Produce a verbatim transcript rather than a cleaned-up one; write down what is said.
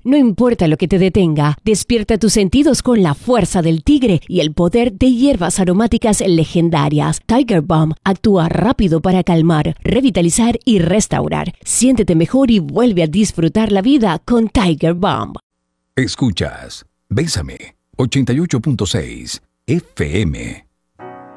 No importa lo que te detenga, despierta tus sentidos con la fuerza del tigre y el poder de hierbas aromáticas legendarias. Tiger Balm actúa rápido para calmar, revitalizar y restaurar. Siéntete mejor y vuelve a disfrutar la vida con Tiger Balm. Escuchas Bésame ochenta y ocho punto seis F M.